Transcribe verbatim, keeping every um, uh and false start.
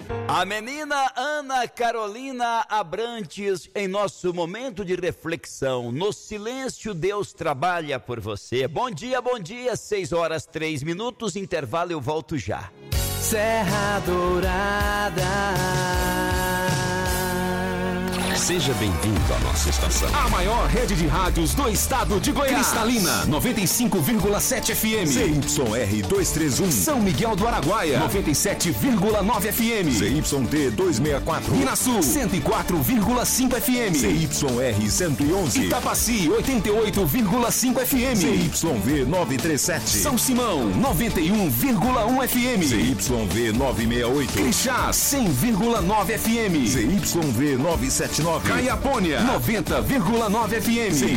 A menina Ana Carolina Abrantes, em nosso momento de reflexão. No silêncio, Deus trabalha por você. Bom dia, bom dia, seis horas, três minutos, intervalo, eu volto já. Serra Dourada. Seja bem-vindo à nossa estação. A maior rede de rádios do estado de Goiás. Cristalina, noventa e cinco vírgula sete F M. Z Y R duzentos e trinta e um. São Miguel do Araguaia, noventa e sete vírgula nove F M. Z Y D duzentos e sessenta e quatro. Minasul, cento e quatro vírgula cinco F M. Z Y R cento e onze. Itapaci, oitenta e oito vírgula cinco F M. Z Y V novecentos e trinta e sete. São Simão, noventa e um vírgula um F M. Z Y V novecentos e sessenta e oito. Crixás, cem vírgula nove F M. Z Y V novecentos e setenta e nove. Caiapônia, noventa vírgula nove F M. Z